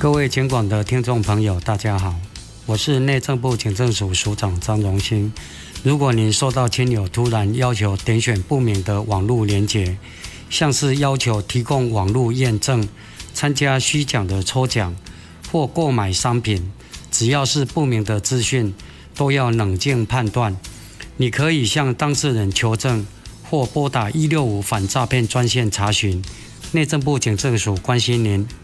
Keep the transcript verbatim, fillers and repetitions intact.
各位警广的听众朋友，大家好，我是内政部警政署署长张荣兴。如果您收到亲友突然要求点选不明的网络连结，像是要求提供网络验证、参加虚奖的抽奖或购买商品，只要是不明的资讯，都要冷静判断。你可以向当事人求证，或拨打一六五反诈骗专线查询。内政部警政署关心您。